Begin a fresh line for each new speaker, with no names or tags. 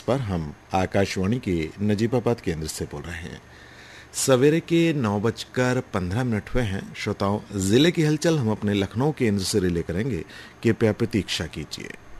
पर हम आकाशवाणी के नजीबाबाद केंद्र से बोल रहे हैं। सवेरे के 9:15 हुए हैं। श्रोताओं, जिले की हलचल हम अपने लखनऊ केंद्र से रिले करेंगे। कृपया प्रतीक्षा कीजिए।